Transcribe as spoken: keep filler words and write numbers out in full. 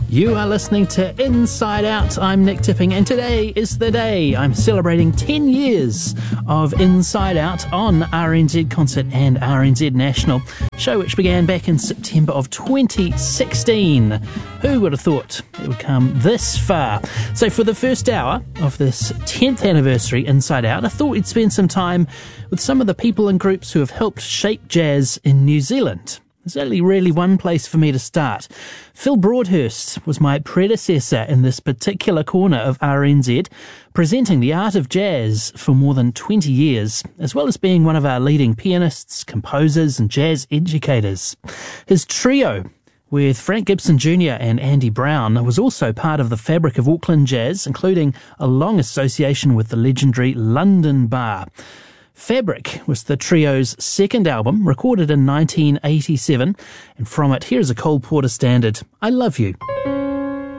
You are listening to Inside Out. I'm Nick Tipping, and today is the day. I'm celebrating ten years of Inside Out on R N Z Concert and R N Z National, show which began back in September of twenty sixteen. Who would have thought it would come this far? So for the first hour of this tenth anniversary Inside Out, I thought we'd spend some time with some of the people and groups who have helped shape jazz in New Zealand. There's only really one place for me to start. Phil Broadhurst was my predecessor in this particular corner of R N Z, presenting the art of jazz for more than twenty years, as well as being one of our leading pianists, composers and jazz educators. His trio with Frank Gibson Junior and Andy Brown was also part of the fabric of Auckland jazz, including a long association with the legendary London Bar. Fabric was the trio's second album, recorded in nineteen eighty-seven, and from it, here's a Cole Porter standard, I Love You.